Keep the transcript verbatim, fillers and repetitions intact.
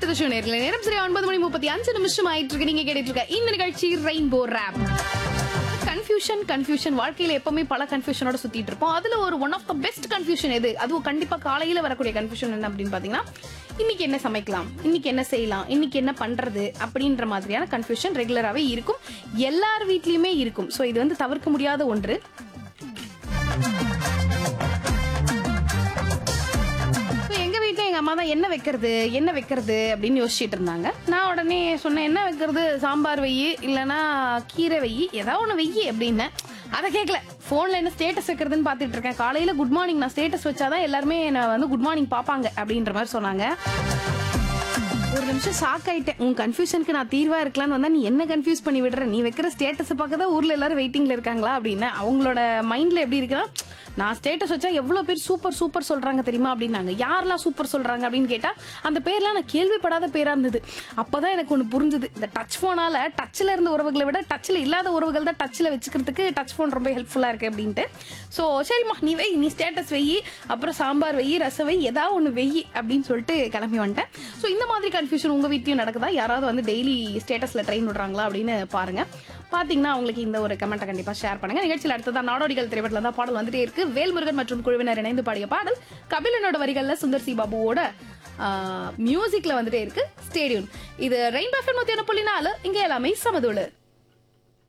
To the show நேயர்களே. நேரம் சரியா ஒன்பது மணி முப்பத்தி அஞ்சு நிமிஷம் ஆயிட்டு இருக்கு. நீங்க கேட்டுட்டு இருக்க இந்த நிகழ்ச்சி ரெயின்போ ரேப். கன்ஃபியூஷன் கன்ஃபியூஷன் வாழ்க்கையில எப்பவுமே பல கன்ஃபியூஷனோட சுத்திட்டு இருப்போம். அதுல ஒரு one of the best confusion எது? அதுவும் கண்டிப்பா காலையில வரக்கூடிய கன்ஃபியூஷன் என்ன அப்படின்னு பாத்தீங்கன்னா, இன்னைக்கு என்ன சமைக்கலாம், இன்னைக்கு என்ன செய்யலாம், இன்னைக்கு என்ன பண்றது அப்படின்ற மாதிரியான கன்ஃபியூஷன் ரெகுலராகவே இருக்கும். எல்லார் வீட்லயுமே இருக்கும். ஸோ இது வந்து தவிர்க்க முடியாத ஒன்று. எங்க அம்மா தான் என்ன வைக்கிறது என்ன வைக்கிறது அப்படின்னு யோசிச்சுட்டு இருந்தாங்க. நான் உடனே சொன்னேன், என்ன வைக்கிறது, சாம்பார் வெய்யி இல்லைன்னா கீரை வெய்யி, ஏதாவது ஒன்று வெய்யி அப்படின்னு. அதை கேட்கல. போன்ல என்ன ஸ்டேட்டஸ் வைக்கிறதுன்னு பாத்துட்டு இருக்கேன். காலையில குட் மார்னிங் நான் ஸ்டேட்டஸ் வச்சாதான் எல்லாருமே என்ன வந்து குட் மார்னிங் பாப்பாங்க அப்படின்ற மாதிரி சொன்னாங்க. ஒரு நிமிஷம் ஷாக் ஆயிட்டேன். உன் கன்ஃபியூஷனுக்கு நான் தீர்வா இருக்கலான்னு வந்தா நீ என்ன கன்ஃபியூஸ் பண்ணி விடுற, நீ வைக்கிற ஸ்டேட்டஸ் பார்க்கதான் ஊர்ல எல்லாரும் வெயிட்டிங்ல இருக்காங்களா அப்படின்னு. அவங்களோட மைண்ட்ல எப்படி இருக்குன்னா, நான் ஸ்டேட்டஸ் வச்சா எவ்வளவு பேர் சூப்பர் சூப்பர் சொல்றாங்க தெரியுமா அப்படின்னாங்க. யாரெல்லாம் சூப்பர் சொல்றாங்க அப்படின்னு கேட்டா அந்த பேர்லாம் நான் கேள்விப்படாத பேரா இருந்தது. அப்பதான் எனக்கு ஒண்ணு புரிஞ்சுது, இந்த டச் போனால டச்ல இருந்த உறவுகளை விட டச்ல இல்லாத உறவுகள் தான் டச்ல வச்சுக்கிறதுக்கு டச் போன் ரொம்ப ஹெல்ப்ஃபுல்லா இருக்கு அப்படின்ட்டு. ஸோ சரிம்மா நீ வெய், நீ ஸ்டேட்டஸ் வெய்யி, அப்புறம் சாம்பார் வெய்யி, ரசம் வெய், ஏதாவது ஒன்று வெய்யி அப்படின்னு சொல்லிட்டு கிளம்பி வந்துட்டேன். ஸோ இந்த மாதிரி கன்ஃபியூஷன் உங்க வீட்லயும் நடக்குதா? யாராவது வந்து டெய்லி ஸ்டேட்டஸ்ல ட்ரெயின் விடுறாங்களா அப்படின்னு பாருங்க. பாத்தீங்கன்னா உங்களுக்கு இந்த ஒரு கமெண்ட்டை கண்டிப்பா ஷேர் பண்ணுங்க. நிகழ்ச்சியில் அடுத்ததான் நாடோடிகள் திரைப்படத்துல தான் பாடல் வந்துட்டே இருக்கு. வேல்முருகன் மற்றும் குழுவினர் இணைந்து பாடிய பாடல் கபிலனோட வரிகள்ல சுந்தர் சி பாபுவோட மியூசிக்ல வந்துட்டே இருக்கு. ஸ்டேடியம். இது ரெயின்போ எஃப்எம் நூத்தி ஒன்று புள்ளி நாலு. இங்க எல்லாமே சமதூளு.